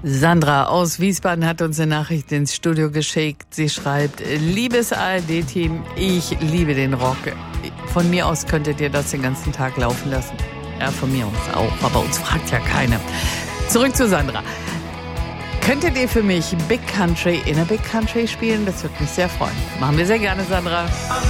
Sandra aus Wiesbaden hat uns eine Nachricht ins Studio geschickt. Sie schreibt, liebes ARD-Team, ich liebe den Rock. Von mir aus könntet ihr das den ganzen Tag laufen lassen. Ja, von mir aus auch, aber uns fragt ja keiner. Zurück zu Sandra. Könntet ihr für mich Big Country in a Big Country spielen? Das würde mich sehr freuen. Machen wir sehr gerne, Sandra.